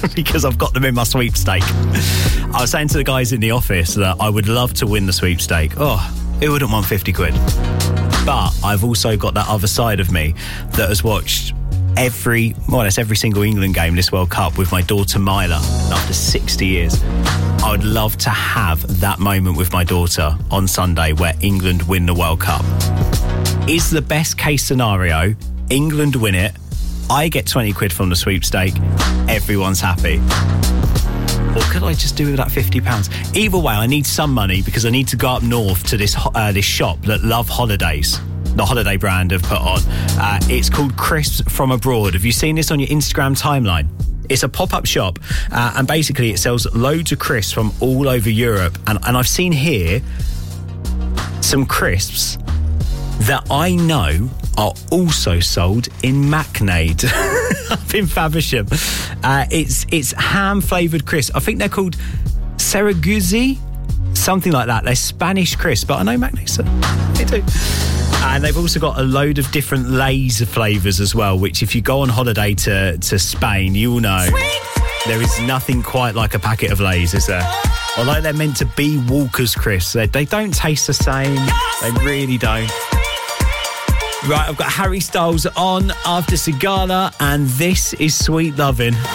because I've got them in my sweepstake. I was saying to the guys in the office that I would love to win the sweepstake. Oh, who wouldn't want 50 quid? But I've also got that other side of me that has watched every single England game this World Cup with my daughter Myla. After 60 years, I would love to have that moment with my daughter on Sunday where England win the World Cup. Is the best case scenario England win it, I get 20 quid from the sweepstake, everyone's happy? Or could I just do with that £50? Either way, I need some money because I need to go up north to this shop that Love Holidays, the holiday brand, have put on. It's called Crisps from Abroad. Have you seen this on your Instagram timeline? It's a pop-up shop, and basically it sells loads of crisps from all over Europe. And I've seen here some crisps that I know are also sold in Macknade up in Faversham. It's ham-flavoured crisps. I think they're called Seraguzzi, something like that. They're Spanish crisps, but I know Macknade, they do. And they've also got a load of different Lay's flavours as well, which if you go on holiday to Spain, you'll know there is nothing quite like a packet of Lay's, is there? Although they're meant to be Walker's crisps, they don't taste the same. They really don't. Right, I've got Harry Styles on after Sigala, and this is Sweet Lovin'.